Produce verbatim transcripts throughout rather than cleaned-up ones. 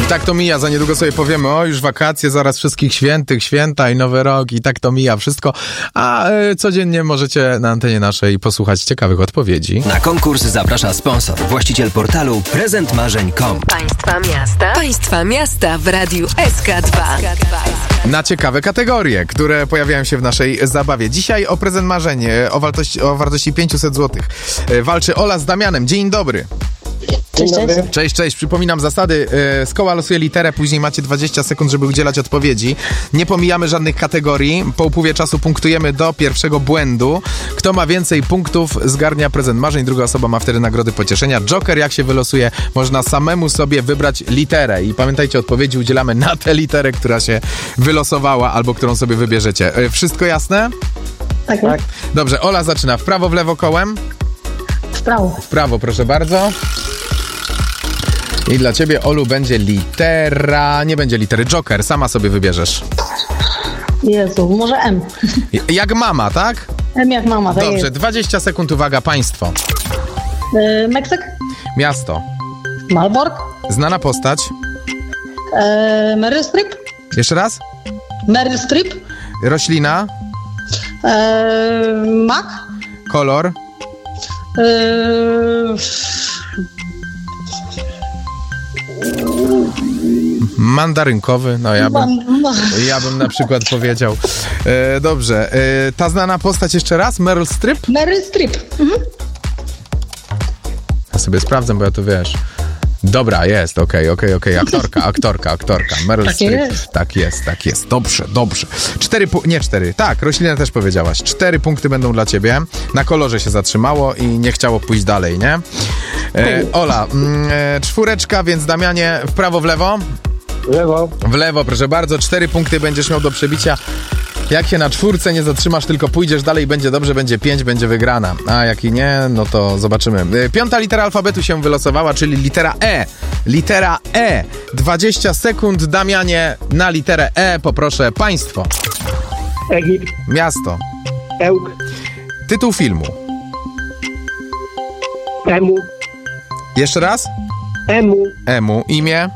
tak to mija, za niedługo sobie powiemy, o już wakacje, zaraz wszystkich świętych, święta i nowy rok i tak to mija wszystko, a y, codziennie możecie na antenie naszej posłuchać ciekawych odpowiedzi. Na konkurs zaprasza sponsor, właściciel portalu prezent marzeń kropka com. Państwa miasta, Państwa miasta w Radiu S K dwa. Na ciekawe kategorie, które pojawiają się w naszej zabawie. Dzisiaj o prezent marzeń o wartości, o wartości pięćset złotych. Walczy Ola z Damianem. Dzień dobry. Cześć, cześć. Cześć, cześć. Przypominam zasady. Z koła losuje literę, później macie dwadzieścia sekund, żeby udzielać odpowiedzi. Nie pomijamy żadnych kategorii. Po upływie czasu punktujemy do pierwszego błędu. Kto ma więcej punktów, zgarnia prezent marzeń. Druga osoba ma wtedy nagrody pocieszenia. Joker, jak się wylosuje, można samemu sobie wybrać literę. I pamiętajcie, odpowiedzi udzielamy na tę literę, która się wylosowała albo którą sobie wybierzecie. Wszystko jasne? Tak, tak. Dobrze, Ola zaczyna. W prawo, w lewo kołem? W prawo. W prawo, proszę bardzo. I dla ciebie, Olu, będzie litera... Nie będzie litery. Joker, sama sobie wybierzesz. Jezu, może M. Jak mama, tak? M jak mama, tak. Dobrze, jest. dwadzieścia sekund, uwaga, państwo. E, Meksyk? Miasto. Malbork? Znana postać. E, Meryl Streep? Jeszcze raz. Meryl Streep? Roślina. E, Mak? Kolor. E, Mandarynkowy, no ja bym, ja bym na przykład powiedział. E, dobrze, e, ta znana postać jeszcze raz, Meryl Streep? Meryl Streep. Mhm. Ja sobie sprawdzam, bo ja to wiesz. Dobra, jest, okej, okej, okej, aktorka, aktorka, aktorka, Meryl Tak Streep. jest. Tak jest, tak jest, dobrze, dobrze. Cztery, pu- nie cztery, tak, roślinę też powiedziałaś. Cztery punkty będą dla ciebie. Na kolorze się zatrzymało i nie chciało pójść dalej, nie? E, Ola, mm, e, czwóreczka, więc Damianie, w prawo, w lewo? Lewo. W lewo, proszę bardzo. Cztery punkty będziesz miał do przebicia. Jak się na czwórce nie zatrzymasz, tylko pójdziesz dalej, będzie dobrze, będzie pięć, będzie wygrana. A jak i nie, no to zobaczymy. Piąta litera alfabetu się wylosowała, czyli litera E. Litera E. dwadzieścia sekund, Damianie, na literę E poproszę państwo. Egipt. Miasto. Ełk. Tytuł filmu. Emu. Jeszcze raz? Emu. Emu. Imię.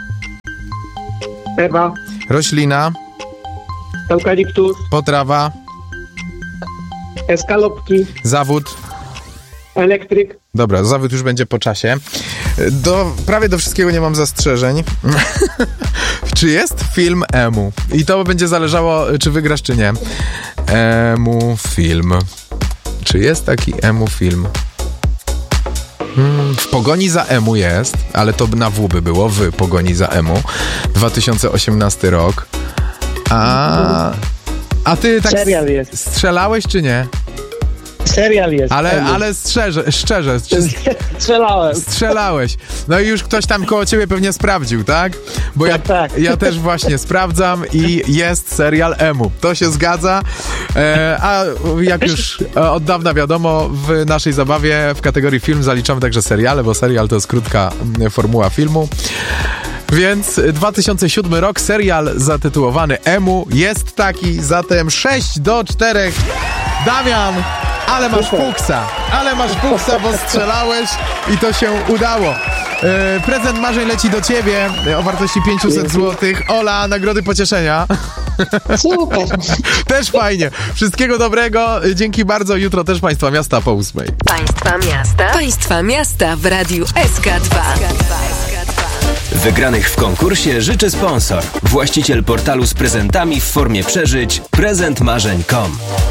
Ewa. Roślina. Eukaliptus. Potrawa. Eskalopki. Zawód. Elektryk. Dobra, zawód już będzie po czasie. Do, prawie do wszystkiego nie mam zastrzeżeń. Czy jest film Emu? I to będzie zależało, czy wygrasz, czy nie. Emu film. Czy jest taki Emu film? Hmm, w pogoni za Emu jest, ale to na W by było, w pogoni za Emu. dwa tysiące osiemnasty rok. A, a ty tak Serial jest. strzelałeś, czy nie? Serial jest. Ale, Emu. ale strzeże, szczerze, czy Strzelałem. strzelałeś. No i już ktoś tam koło ciebie pewnie sprawdził, tak? Bo ja, Tak, tak. ja też właśnie sprawdzam i jest serial Emu. To się zgadza. E, a jak już e, od dawna wiadomo, w naszej zabawie w kategorii film zaliczamy także seriale, bo serial to jest krótka m, formuła filmu. Więc dwa tysiące siódmy rok, serial zatytułowany Emu jest taki, zatem sześć do czterech. Damian, ale masz puksa, ale masz puksa, bo strzelałeś i to się udało. E, prezent marzeń leci do ciebie o wartości pięćset złotych. Ola, nagrody pocieszenia. Super. Też fajnie. Wszystkiego dobrego. Dzięki bardzo. Jutro też Państwa miasta po ósmej. Państwa miasta, Państwa miasta w Radiu S K dwa. Wygranych w konkursie życzy sponsor, właściciel portalu z prezentami w formie przeżyć prezent marzeń kropka com.